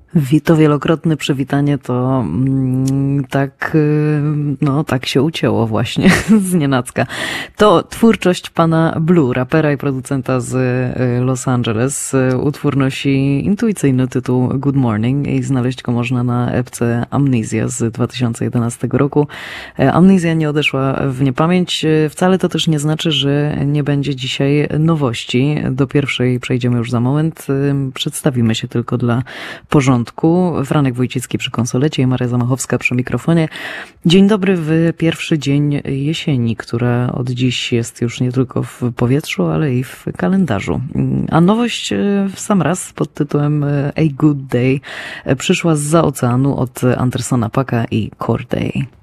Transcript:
To wielokrotne przywitanie to tak się ucięło właśnie znienacka. To twórczość pana Blue, rapera i producenta z Los Angeles. Utwór nosi intuicyjny tytuł Good Morning i znaleźć go można na epce Amnesia z 2011 roku. Amnesia nie odeszła w niepamięć. Wcale to też nie znaczy, że nie będzie dzisiaj nowości. Do pierwszej przejdziemy już za moment. Przedstawimy się tylko dla porządku. Franek Wójcicki przy konsolecie i Maria Zamachowska przy mikrofonie. Dzień dobry w pierwszy dzień jesieni, która od dziś jest już nie tylko w powietrzu, ale i w kalendarzu. A nowość w sam raz pod tytułem A Good Day przyszła zza oceanu od Andersona Paaka i Corday.